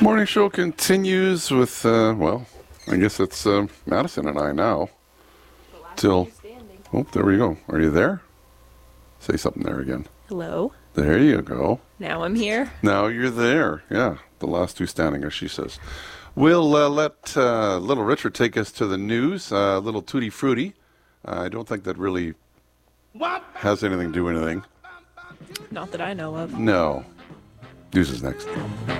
Morning show continues with, well, I guess it's Madison and I now. Till, oh, there we go. Are you there? Say something there again. Hello. There you go. Now I'm here. Now you're there. Yeah, the last two standing, as she says. We'll let little Richard take us to the news. A little tutti frutti. I don't think that really has anything to do with anything. Not that I know of. No. News is next.